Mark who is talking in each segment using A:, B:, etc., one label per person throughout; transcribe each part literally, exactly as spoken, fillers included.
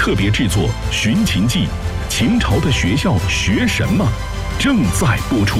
A: 特别制作《寻秦记》，秦朝的学校学什么？正在播出。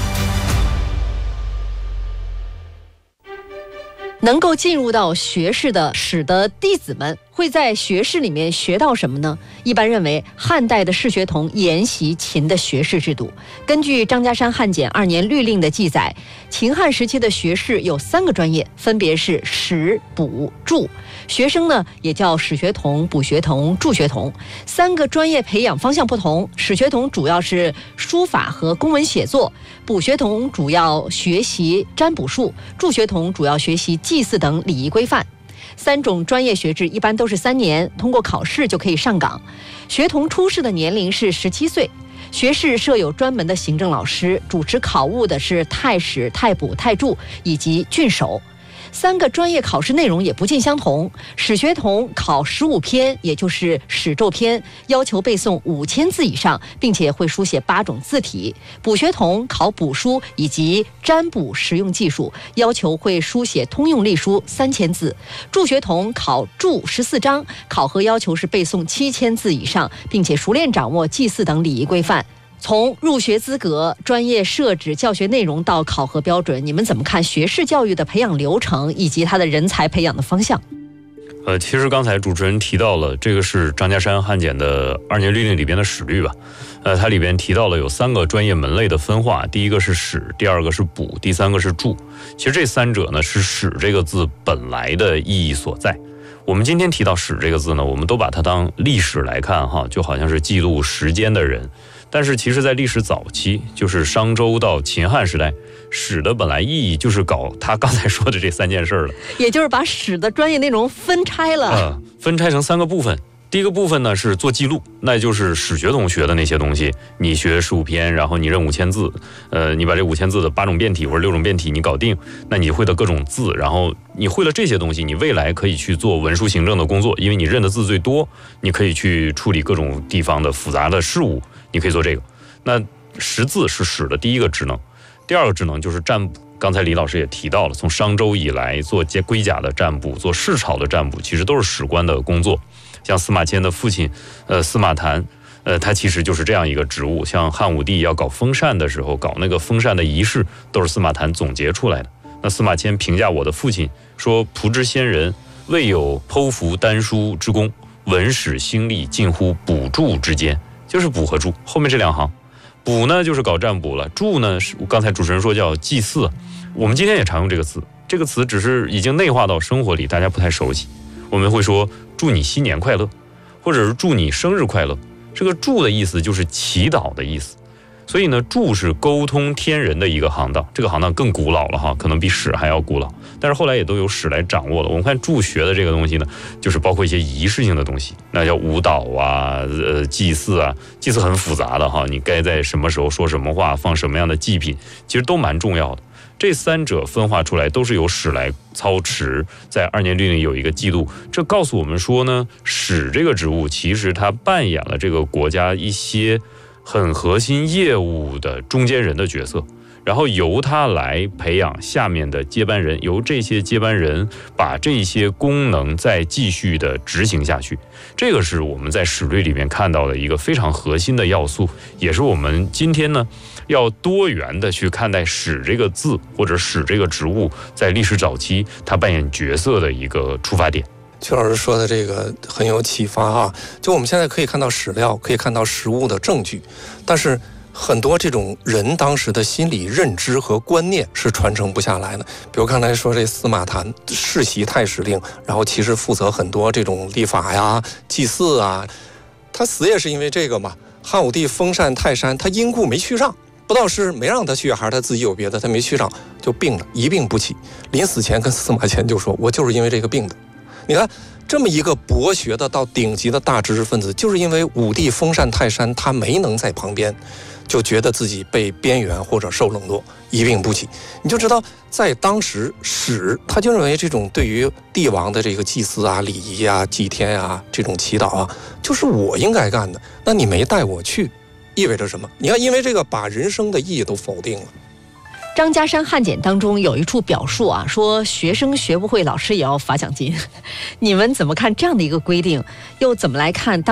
B: 能够进入到学士的史的弟子们会在学士里面学到什么呢？一般认为，汉代的士学童沿袭秦的学士制度。根据张家山汉简二年律令的记载，秦汉时期的学士有三个专业，分别是史、卜、注。学生呢也叫史学童、卜学童、注学童。三个专业培养方向不同，史学童主要是书法和公文写作，卜学童主要学习占卜术，注学童主要学习祭祀等礼仪规范。三种专业学制一般都是三年，通过考试就可以上岗。学童出世的年龄是十七岁。学士设有专门的行政老师，主持考务的是太史、太卜、太注以及郡守。三个专业考试内容也不尽相同。史学童考十五篇，也就是史咒篇，要求背诵五千字以上，并且会书写八种字体。卜学童考卜书以及占卜实用技术，要求会书写通用隶书三千字。注学童考注十四章，考核要求是背诵七千字以上，并且熟练掌握祭祀等礼仪规范。从入学资格、专业设置、教学内容到考核标准，你们怎么看学士教育的培养流程以及它的人才培养的方向？
C: 呃，其实刚才主持人提到了，这个是张家山汉简的二年律令里边的史律吧。呃，它里边提到了有三个专业门类的分化，第一个是史，第二个是卜，第三个是注。其实这三者呢，是史这个字本来的意义所在。我们今天提到史这个字呢，我们都把它当历史来看哈，就好像是记录时间的人。但是其实在历史早期，就是商周到秦汉时代，史的本来意义就是搞他刚才说的这三件事了，
B: 也就是把史的专业内容分拆了、
C: 呃、分拆成三个部分。第一个部分呢是做记录，那就是史学同学的那些东西，你学十五篇，然后你认五千字，呃，你把这五千字的八种变体或者六种变体你搞定，那你会的各种字，然后你会了这些东西，你未来可以去做文书行政的工作，因为你认的字最多，你可以去处理各种地方的复杂的事物，你可以做这个。那识字是史的第一个职能，第二个职能就是占卜。刚才李老师也提到了，从商周以来做龟甲的占卜，做市草的占卜，其实都是史官的工作。像司马迁的父亲，呃，司马谈，呃，他其实就是这样一个职务。像汉武帝要搞封禅的时候，搞那个封禅的仪式，都是司马谈总结出来的。那司马迁评价我的父亲说：“仆之先人，未有剖符丹书之功，文史兴利近乎卜注之间。”就是卜和注后面这两行。卜呢就是搞占卜了，注呢是刚才主持人说叫祭祀，我们今天也常用这个词，这个词只是已经内化到生活里，大家不太熟悉。我们会说祝你新年快乐，或者是祝你生日快乐。这个祝的意思就是祈祷的意思，所以呢，祝是沟通天人的一个行当，这个行当更古老了哈，可能比史还要古老，但是后来也都有史来掌握了。我们看祝学的这个东西呢，就是包括一些仪式性的东西，那叫舞蹈啊，呃，祭祀啊，祭祀很复杂的哈，你该在什么时候说什么话，放什么样的祭品，其实都蛮重要的。这三者分化出来都是由史来操持，在二年律令有一个记录，这告诉我们说呢，史这个职务其实它扮演了这个国家一些很核心业务的中间人的角色，然后由他来培养下面的接班人，由这些接班人把这些功能再继续的执行下去。这个是我们在史律里面看到的一个非常核心的要素，也是我们今天呢要多元的去看待史这个字或者史这个职务在历史早期它扮演角色的一个出发点。
D: 曲老师说的这个很有启发啊！就我们现在可以看到史料，可以看到实物的证据，但是很多这种人当时的心理认知和观念是传承不下来的。比如刚才说这司马谈世袭太史令，然后其实负责很多这种历法呀、祭祀啊，他死也是因为这个嘛。汉武帝封禅泰山，他因故没去上，不知道是没让他去还是他自己有别的，他没去上就病了，一病不起。临死前跟司马迁就说：“我就是因为这个病的。”你看，这么一个博学的到顶级的大知识分子，就是因为武帝封禅泰山，他没能在旁边，就觉得自己被边缘或者受冷落，一病不起。你就知道，在当时史他就认为这种对于帝王的这个祭祀啊、礼仪啊、祭天啊、这种祈祷啊，就是我应该干的。那你没带我去，意味着什么？你看，因为这个把人生的意义都否定了。
B: 张家山汉简当中有一处表述啊，说学生学不会，老师也要罚奖金。你们怎么看这样的一个规定？又怎么来看当